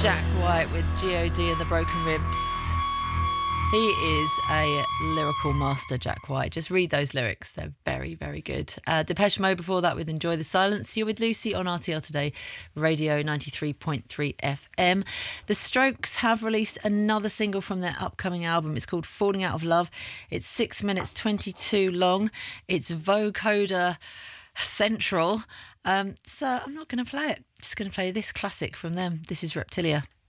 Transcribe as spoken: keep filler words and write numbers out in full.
Jack White with G O D and the Broken Ribs. He is a lyrical master, Jack White. Just read those lyrics. They're very, very good. Uh, Depeche Mode before that with Enjoy the Silence. You're with Lucy on R T L Today, Radio ninety-three point three F M. The Strokes have released another single from their upcoming album. It's called Falling Out of Love. It's six minutes twenty-two long. It's vocoder central. Um, so I'm not going to play it. Just going to play this classic from them. This is Reptilia.